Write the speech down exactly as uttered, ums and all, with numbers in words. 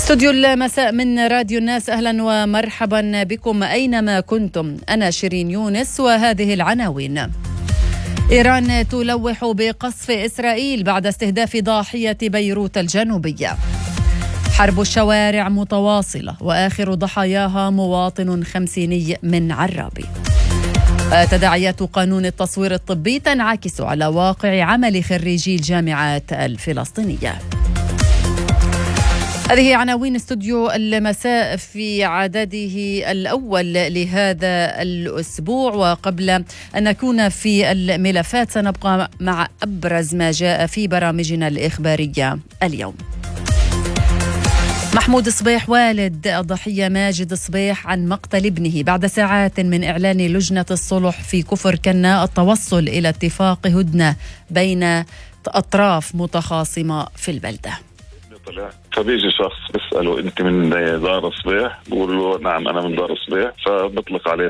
استوديو المساء من راديو الناس، أهلا ومرحبا بكم أينما كنتم. أنا شيرين يونس وهذه العناوين. إيران تلوح بقصف إسرائيل بعد استهداف ضاحية بيروت الجنوبية. حرب الشوارع متواصلة وآخر ضحاياها مواطن خمسيني من عرابي. تداعيات قانون التصوير الطبي تنعكس على واقع عمل خريجي الجامعات الفلسطينية. هذه عناوين استوديو المساء في عدده الأول لهذا الأسبوع. وقبل أن نكون في الملفات سنبقى مع أبرز ما جاء في برامجنا الإخبارية اليوم. محمود صبيح والد الضحية ماجد صبيح عن مقتل ابنه بعد ساعات من إعلان لجنة الصلح في كفر كنا التوصل إلى اتفاق هدنة بين أطراف متخاصمة في البلدة. فبيجي شخص بيسأله أنت من دار صبيح؟ بقول له نعم أنا من دار صبيح، فبطلق عليه